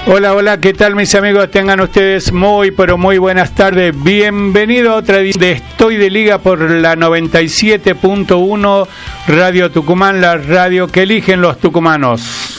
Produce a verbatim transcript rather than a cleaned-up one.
Hola, hola, ¿qué tal mis amigos? Tengan ustedes muy, pero muy buenas tardes. Bienvenido a otra edición de Estoy de Liga por la noventa y siete punto uno Radio Tucumán, la radio que eligen los tucumanos.